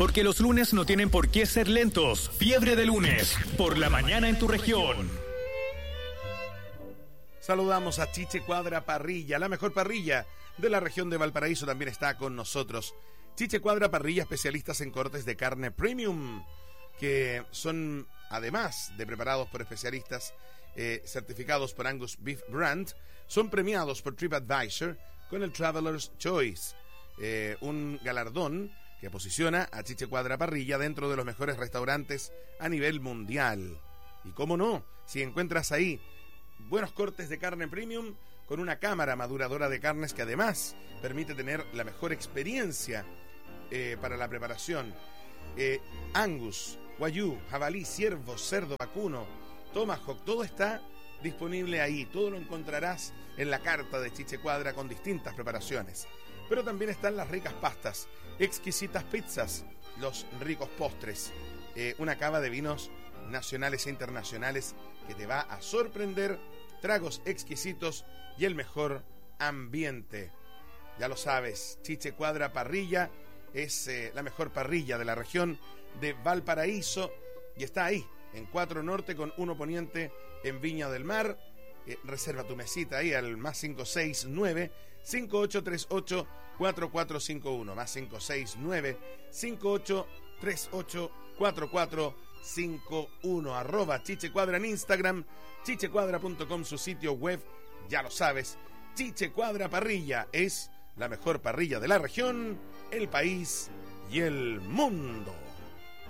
Porque los lunes no tienen por qué ser lentos. Fiebre de lunes, por la mañana en tu región. Saludamos a Chiche Cuadra Parrilla, la mejor parrilla de la región de Valparaíso, también está con nosotros. Chiche Cuadra Parrilla, especialistas en cortes de carne premium, que son, además de preparados por especialistas certificados por Angus Beef Brand, son premiados por TripAdvisor con el Traveler's Choice, un galardón que posiciona a Chiche Cuadra Parrilla dentro de los mejores restaurantes a nivel mundial. Y cómo no, si encuentras ahí buenos cortes de carne premium con una cámara maduradora de carnes que además permite tener la mejor experiencia para la preparación. Angus, Wagyu, jabalí, ciervo, cerdo, vacuno, tomahawk, todo está disponible ahí. Todo lo encontrarás en la carta de Chiche Cuadra con distintas preparaciones. Pero también están las ricas pastas, exquisitas pizzas, los ricos postres, una cava de vinos nacionales e internacionales que te va a sorprender, tragos exquisitos y el mejor ambiente. Ya lo sabes, Chiche Cuadra Parrilla es la mejor parrilla de la región de Valparaíso y está ahí, en 4 Norte con 1 Poniente en Viña del Mar. Reserva tu mesita ahí al más 569-5838-4451, más 569-5838-4451, arroba Chiche Cuadra en Instagram, chichecuadra.com su sitio web. Ya lo sabes, Chiche Cuadra Parrilla es la mejor parrilla de la región, el país y el mundo.